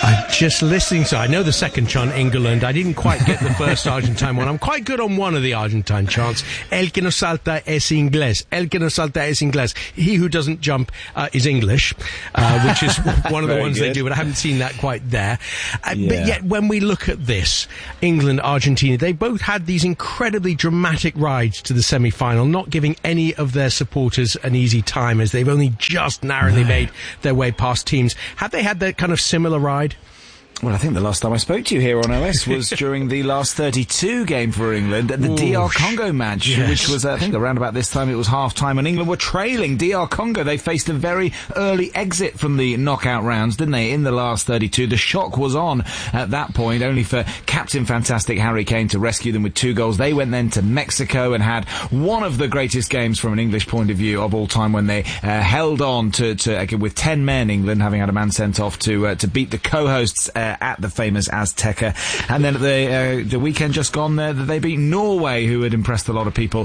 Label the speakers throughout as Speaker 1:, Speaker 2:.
Speaker 1: Just listening to, I know the second chant, England. I didn't quite get the first Argentine one. I'm quite good on one of the Argentine chants. El que no salta es inglés. El que no salta es inglés. He who doesn't jump is English, which is one of the ones they do, but I haven't seen that quite there. But yet, when we look at this, England, Argentina, they both had these incredibly dramatic rides to the semi-final, not giving any of their supporters an easy time, as they've only just narrowly made their way past teams. Have they had that kind of similar ride?
Speaker 2: Well, I think the last time I spoke to you here on OS was during the last 32 game for England at the DR Congo match, which was, I think, around about this time. It was half-time, and England were trailing DR Congo. They faced a very early exit from the knockout rounds, didn't they, in the last 32. The shock was on at that point, only for Captain Fantastic Harry Kane to rescue them with 2 goals. They went then to Mexico and had one of the greatest games from an English point of view of all time, when they held on to with 10 men, England, having had a man sent off to beat the co-hosts at the famous Azteca. And then at the weekend just gone there, they beat Norway, who had impressed a lot of people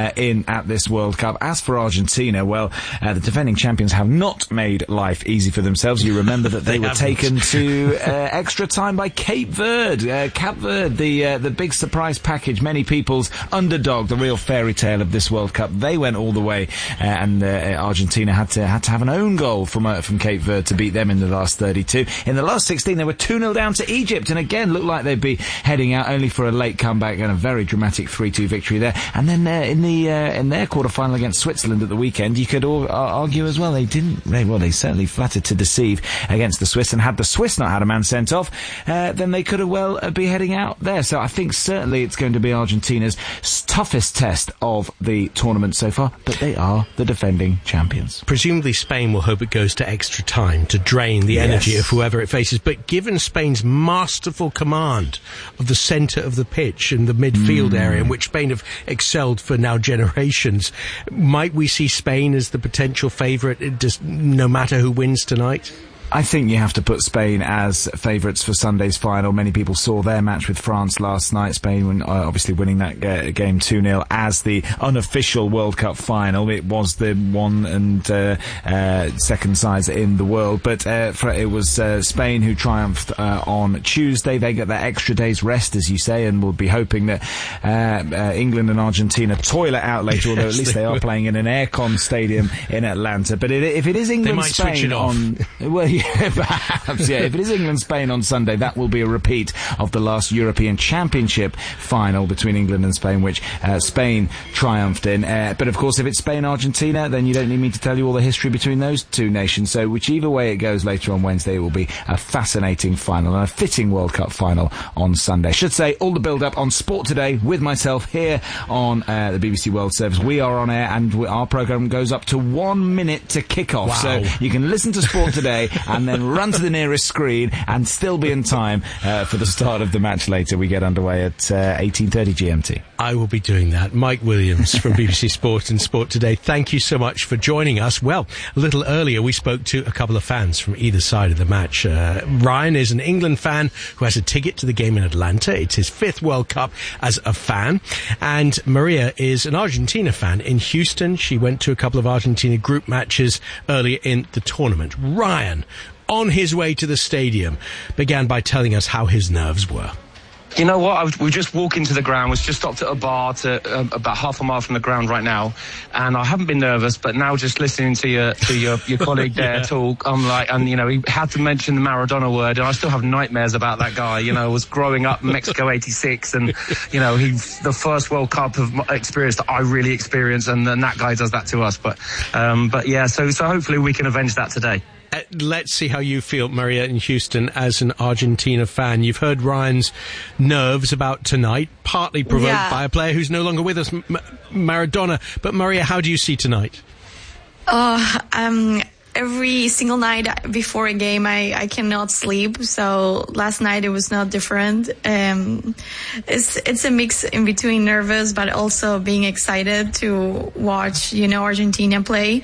Speaker 2: at this World Cup. As for Argentina, well, the defending champions have not made life easy for themselves. You remember that they were taken to extra time by Cape Verde. Cape Verde, the big surprise package, many people's underdog, the real fairy tale of this World Cup. They went all the way, and Argentina had to have an own goal from Cape Verde to beat them in the last 32. In the last 16, they were 2-0 down to Egypt, and again looked like they'd be heading out, only for a late comeback and a very dramatic 3-2 victory there. And then in their quarter-final against Switzerland at the weekend, you could argue as well, they certainly flattered to deceive against the Swiss, and had the Swiss not had a man sent off, then they could have well be heading out there. So I think certainly it's going to be Argentina's toughest test of the tournament so far, but they are the defending champions.
Speaker 1: Presumably Spain will hope it goes to extra time to drain the energy of whoever it faces, but given Spain's masterful command of the centre of the pitch and the midfield area, in which Spain have excelled for now generations, might we see Spain as the potential favourite, just no matter who wins tonight?
Speaker 2: I think you have to put Spain as favourites for Sunday's final. Many people saw their match with France last night. Spain obviously winning that game 2-0 as the unofficial World Cup final. It was the 1 and second sides in the world, but it was Spain who triumphed on Tuesday. They get that extra day's rest, as you say, and we'll be hoping that England and Argentina toil it out later, although at least they are playing in an aircon stadium in Atlanta. But if it is England-Spain on... Well, perhaps, if it is England-Spain on Sunday, that will be a repeat of the last European Championship final between England and Spain, which Spain triumphed in. But of course, if it's Spain-Argentina, then you don't need me to tell you all the history between those two nations. So whichever way it goes later on Wednesday, it will be a fascinating final and a fitting World Cup final on Sunday. I should say, all the build-up on Sport Today with myself here on the BBC World Service. We are on air, and our programme goes up to 1 minute to kick off. So you can listen to Sport Today and then run to the nearest screen and still be in time for the start of the match later. We get underway at 18:30 GMT.
Speaker 1: I will be doing that. Mike Williams from BBC Sport and Sport Today, thank you so much for joining us. Well, a little earlier we spoke to a couple of fans from either side of the match. Ryan is an England fan who has a ticket to the game in Atlanta. It's his 5th World Cup as a fan. And Maria is an Argentina fan in Houston. She went to a couple of Argentina group matches earlier in the tournament. Ryan, on his way to the stadium, began by telling us how his nerves were.
Speaker 3: You know what? We just walk into the ground. We just stopped at a bar about half a mile from the ground right now, and I haven't been nervous. But now, just listening to your colleague there talk, I'm like, and you know, he had to mention the Maradona word, and I still have nightmares about that guy. You know, I was growing up in Mexico '86, and you know, the first World Cup of experience that I really experienced, and then that guy does that to us. But yeah, so hopefully we can avenge that today.
Speaker 1: Let's see how you feel, Maria, in Houston as an Argentina fan. You've heard Ryan's nerves about tonight, partly provoked by a player who's no longer with us, Maradona. But Maria, how do you see tonight?
Speaker 4: Every single night before a game, I cannot sleep. So last night it was not different. It's a mix in between nervous, but also being excited to watch, Argentina play.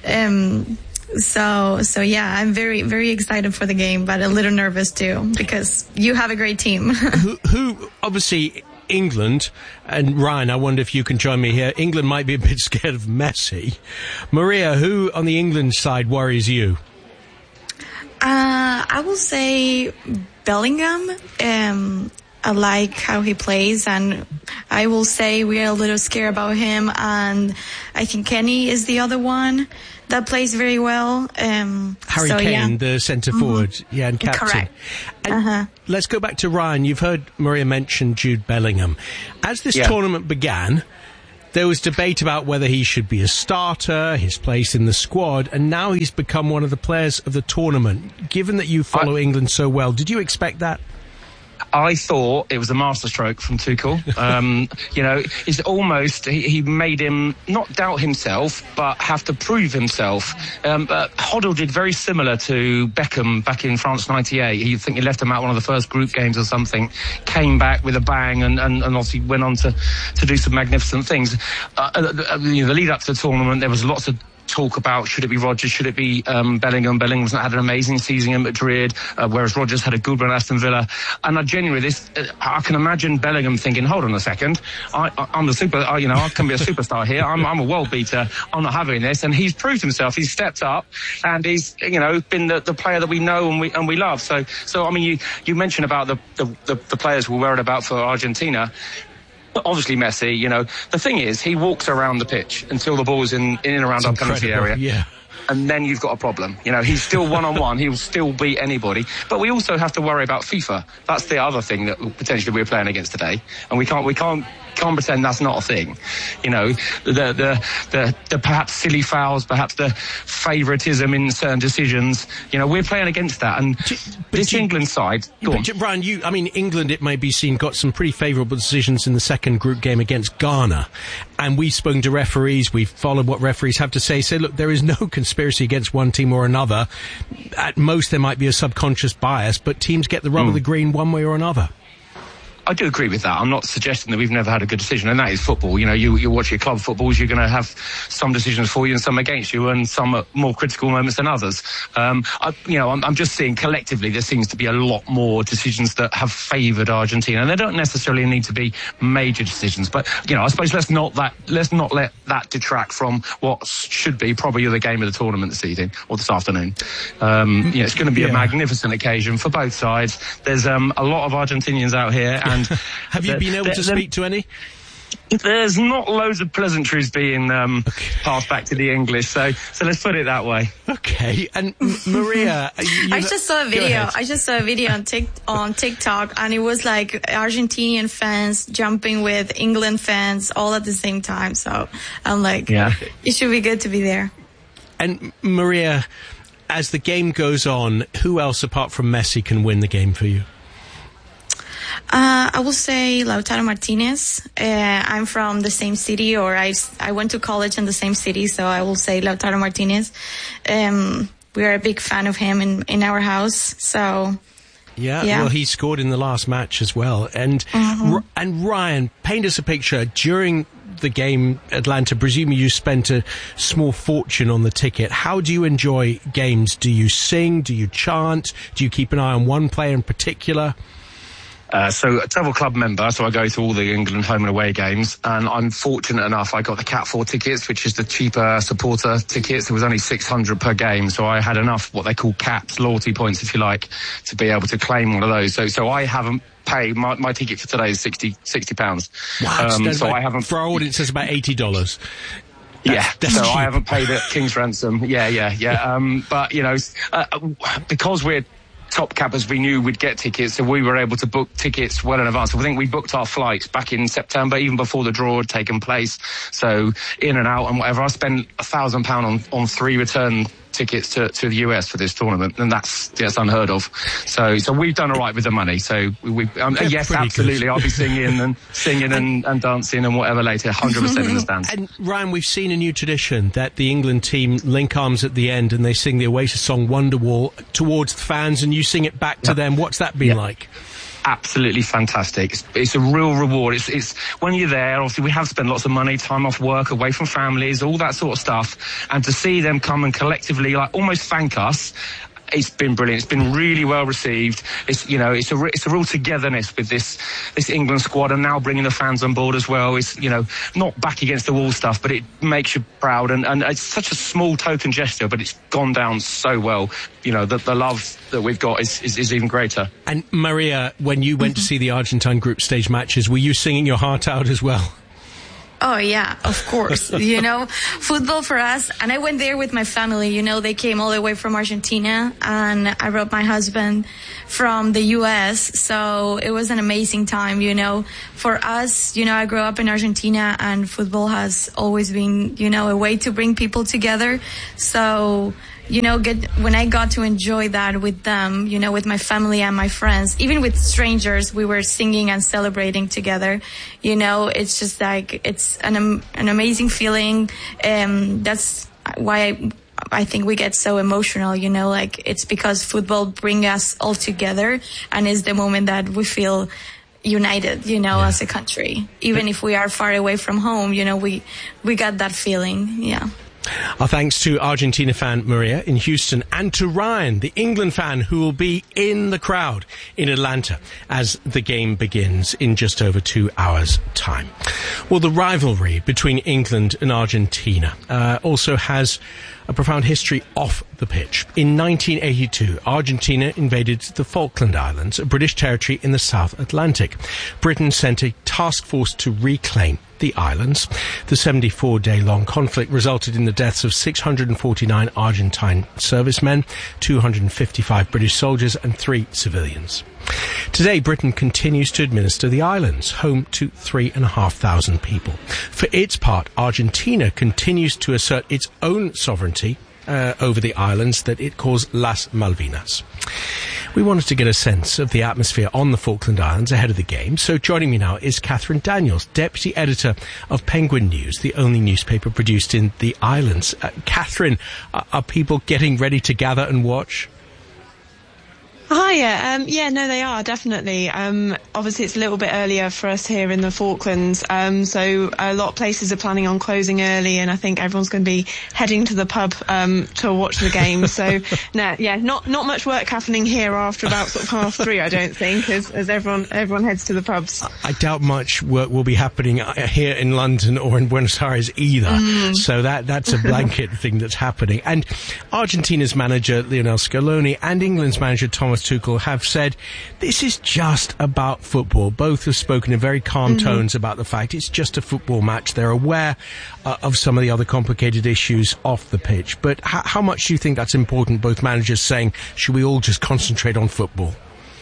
Speaker 4: So yeah, I'm very, very excited for the game, but a little nervous too, because you have a great team.
Speaker 1: who obviously England, and Ryan, I wonder if you can join me here. England might be a bit scared of Messi. Maria, who on the England side worries you?
Speaker 4: I will say Bellingham. I like how he plays, and I will say we are a little scared about him. And I think Kenny is the other one that plays very well.
Speaker 1: Harry Kane, the centre forward, and captain.
Speaker 4: Correct.
Speaker 1: And let's go back to Ryan. You've heard Maria mention Jude Bellingham. As this tournament began, there was debate about whether he should be a starter, his place in the squad, and now he's become one of the players of the tournament. Given that you follow England so well, did you expect that?
Speaker 3: I thought it was a masterstroke from Tuchel. It's almost, he made him not doubt himself, but have to prove himself. Hoddle did very similar to Beckham back in France '98. He left him out one of the first group games or something, came back with a bang and obviously went on to do some magnificent things. The lead up to the tournament, there was lots of talk about should it be Rodgers, should it be Bellingham. Bellingham's had an amazing season in Madrid, whereas Rodgers had a good run at Aston Villa. And I can imagine Bellingham thinking, hold on a second, I'm the super, I can be a superstar here. I'm a world beater. I'm not having this. And he's proved himself. He's stepped up, and he's been the player that we know and we love. So I mean, you mentioned about the players we're worried about for Argentina. Obviously Messi, the thing is, he walks around the pitch until the ball's in and around our penalty area.
Speaker 1: Yeah.
Speaker 3: And then you've got a problem. He's still one-on-one. He'll still beat anybody. But we also have to worry about FIFA. That's the other thing that potentially we're playing against today. And we can't pretend that's not a thing. The perhaps silly fouls, perhaps the favouritism in certain decisions. We're playing against that. And this England side...
Speaker 1: Brian, England, it may be seen, got some pretty favourable decisions in the second group game against Ghana. And we've spoken to referees, we've followed what referees have to say. Look, there is no conspiracy against one team or another. At most, there might be a subconscious bias, but teams get the rub of the green one way or another.
Speaker 3: I do agree with that. I'm not suggesting that we've never had a good decision, and that is football. You watch your club footballs, you're going to have some decisions for you and some against you, and some at more critical moments than others. I'm just seeing collectively there seems to be a lot more decisions that have favoured Argentina, and they don't necessarily need to be major decisions. But I suppose let's not let that detract from what should be probably the game of the tournament this evening or this afternoon. It's going to be a magnificent occasion for both sides. There's a lot of Argentinians out here. And
Speaker 1: have you been able to speak to any?
Speaker 3: There's not loads of pleasantries being passed back to the English, so let's put it that way.
Speaker 1: Okay, and Maria,
Speaker 4: I just saw a video. I just saw a video on TikTok, and it was like Argentinian fans jumping with England fans all at the same time. So I'm like, it should be good to be there.
Speaker 1: And Maria, as the game goes on, who else apart from Messi can win the game for you?
Speaker 4: I will say Lautaro Martinez. I'm from the same city, or I went to college in the same city, so I will say Lautaro Martinez. We are a big fan of him in our house, so... Yeah,
Speaker 1: well, he scored in the last match as well. And and Ryan, paint us a picture. During the game, Atlanta, presumably you spent a small fortune on the ticket. How do you enjoy games? Do you sing? Do you chant? Do you keep an eye on one player in particular?
Speaker 3: So a travel club member, so I go to all the England home and away games, and I'm fortunate enough I got the Cat 4 tickets, which is the cheaper supporter tickets. It was only £600 per game, so I had enough what they call caps, loyalty points if you like, to be able to claim one of those. So I haven't paid, my ticket for today is £60.
Speaker 1: Wow,
Speaker 3: so I haven't...
Speaker 1: For our audience, it's about $80.
Speaker 3: That's so cheap. I haven't paid at King's ransom. But, because we're top cappers, we knew we'd get tickets, so we were able to book tickets well in advance. I think we booked our flights back in September, even before the draw had taken place. So in and out and whatever. I spent £1,000 on 3 return tickets to the US for this tournament, and that's unheard of. So we've done all right with the money. So yes, absolutely. Good. I'll be singing and dancing and whatever later, 100% in the stands.
Speaker 1: And Ryan, we've seen a new tradition that the England team link arms at the end and they sing the Oasis song Wonderwall towards the fans, and you sing it back to them. What's that been like?
Speaker 3: Absolutely fantastic. It's a real reward. It's when you're there, obviously we have spent lots of money, time off work, away from families, all that sort of stuff, and to see them come and collectively almost thank us, it's been brilliant. It's been really well received. It's a real togetherness with this England squad, and now bringing the fans on board as well. It's not back against the wall stuff, but it makes you proud, and it's such a small token gesture, but it's gone down so well. The love that we've got is even greater.
Speaker 1: And Maria, when you went to see the Argentine group stage matches, were you singing your heart out as well?
Speaker 4: Oh, yeah, of course. Football for us. And I went there with my family. They came all the way from Argentina, and I brought my husband from the U.S. So it was an amazing time, For us, I grew up in Argentina, and football has always been, a way to bring people together. So, when I got to enjoy that with them, with my family and my friends, even with strangers, we were singing and celebrating together. It's just like, it's an amazing feeling. That's why I think we get so emotional, it's because football brings us all together, and it's the moment that we feel united, as a country. Even if we are far away from home, we got that feeling, yeah.
Speaker 1: Our thanks to Argentina fan Maria in Houston, and to Ryan, the England fan, who will be in the crowd in Atlanta as the game begins in just over 2 hours' time. Well, the rivalry between England and Argentina also has a profound history off the pitch. In 1982, Argentina invaded the Falkland Islands, a British territory in the South Atlantic. Britain sent a task force to reclaim the islands. The 74-day-long conflict resulted in the deaths of 649 Argentine servicemen, 255 British soldiers, and 3 civilians. Today, Britain continues to administer the islands, home to 3,500 people. For its part, Argentina continues to assert its own sovereignty over the islands that it calls Las Malvinas. We wanted to get a sense of the atmosphere on the Falkland Islands ahead of the game, so joining me now is Catherine Daniels, Deputy Editor of Penguin News, the only newspaper produced in the islands. Catherine, are people getting ready to gather and watch?
Speaker 5: Hiya. No, they are, definitely. Obviously, it's a little bit earlier for us here in the Falklands, so a lot of places are planning on closing early, and I think everyone's going to be heading to the pub to watch the game. So, not much work happening here after about sort of 3:30, I don't think, as everyone heads to the pubs.
Speaker 1: I doubt much work will be happening here in London or in Buenos Aires either. So that's a blanket thing that's happening. And Argentina's manager, Lionel Scaloni, and England's manager, Thomas Tuchel, have said this is just about football. Both have spoken in very calm tones about the fact it's just a football match. They're aware of some of the other complicated issues off the pitch. But how much do you think that's important, both managers saying, should we all just concentrate on football?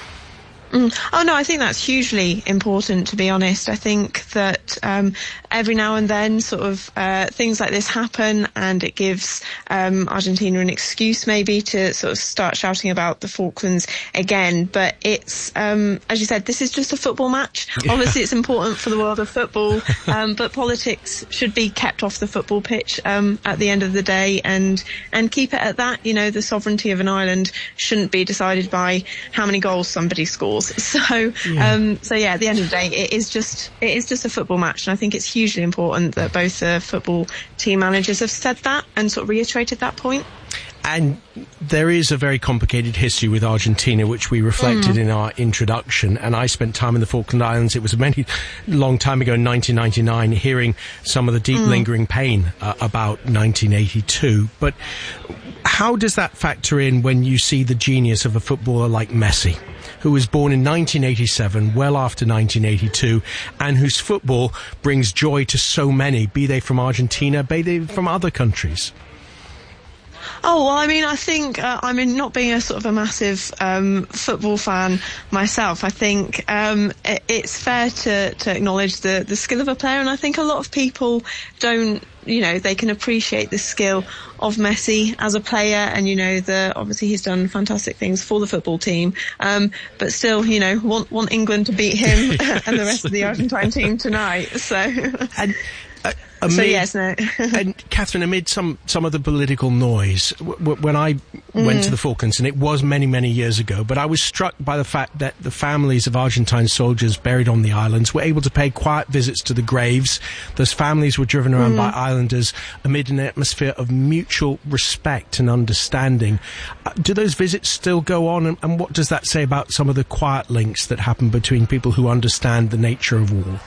Speaker 5: Oh no, I think that's hugely important, to be honest. I think that every now and then sort of things like this happen, and it gives Argentina an excuse maybe to sort of start shouting about the Falklands again. But it's, as you said, this is just a football match. Yeah. Obviously it's important for the world of football, but politics should be kept off the football pitch at the end of the day, and keep it at that. The sovereignty of an island shouldn't be decided by how many goals somebody scores. So at the end of the day, it is just a football match, and I think it's hugely important that both the football team managers have said that and sort of reiterated that point.
Speaker 1: And there is a very complicated history with Argentina, which we reflected in our introduction. And I spent time in the Falkland Islands. It was a long time ago in 1999, hearing some of the deep lingering pain about 1982. But how does that factor in when you see the genius of a footballer like Messi, who was born in 1987, well after 1982, and whose football brings joy to so many, be they from Argentina, be they from other countries?
Speaker 5: Oh, well, I mean, I think, not being a sort of a massive football fan myself, I think it's fair to acknowledge the skill of a player, and I think a lot of people don't, they can appreciate the skill of Messi as a player, and obviously he's done fantastic things for the football team, but still, want England to beat him and the rest of the Argentine team tonight. So,
Speaker 1: and
Speaker 5: So yes, no.
Speaker 1: And Catherine, amid some of the political noise, when I went to the Falklands, and it was many, many years ago, but I was struck by the fact that the families of Argentine soldiers buried on the islands were able to pay quiet visits to the graves. Those families were driven around by islanders amid an atmosphere of mutual respect and understanding. Do those visits still go on, and what does that say about some of the quiet links that happen between people who understand the nature of war?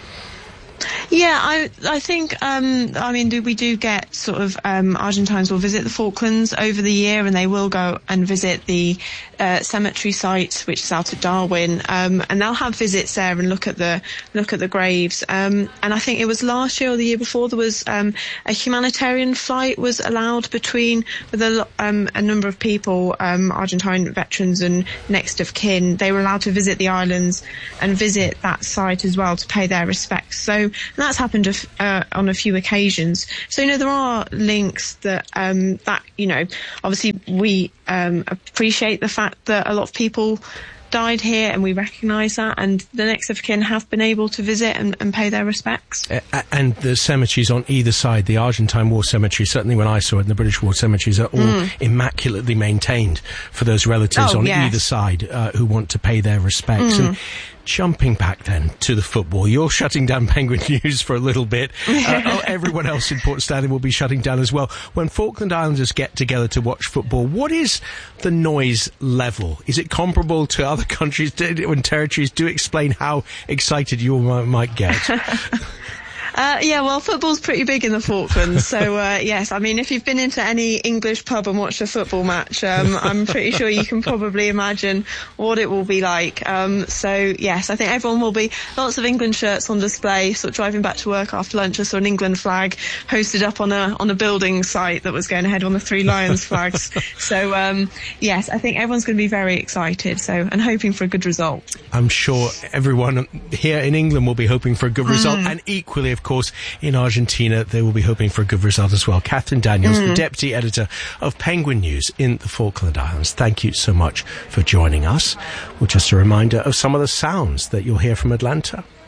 Speaker 5: Yeah, I think, we do get sort of, Argentines will visit the Falklands over the year, and they will go and visit the cemetery site, which is out at Darwin, and they'll have visits there and look at the graves. And I think it was last year or the year before, there was a humanitarian flight was allowed with a number of people, Argentine veterans and next of kin. They were allowed to visit the islands and visit that site as well to pay their respects. So that's happened on a few occasions. So, there are links that obviously we appreciate the fact that a lot of people died here, and we recognise that, and the next of kin have been able to visit and pay their respects.
Speaker 1: And the cemeteries on either side, the Argentine War Cemetery, certainly when I saw it, and the British War Cemeteries are all immaculately maintained for those relatives either side who want to pay their respects. And jumping back then to the football, you're shutting down Penguin News for a little bit. Everyone else in Port Stanley will be shutting down as well. When Falkland Islanders get together to watch football, what is the noise level? Is it comparable to other countries and territories? Do explain how excited you might get.
Speaker 5: Well, football's pretty big in the Falklands, so yes, I mean, if you've been into any English pub and watched a football match, I'm pretty sure you can probably imagine what it will be like. So yes, I think everyone will be lots of England shirts on display, sort of driving back to work after lunch. I saw an England flag hosted up on a building site that was going ahead on the Three Lions flags. So yes, I think everyone's going to be very excited, and hoping for a good result.
Speaker 1: I'm sure everyone here in England will be hoping for a good result, and equally, of course, in Argentina, they will be hoping for a good result as well. Catherine Daniels, the Deputy Editor of Penguin News in the Falkland Islands. Thank you so much for joining us. Well, just a reminder of some of the sounds that you'll hear from Atlanta.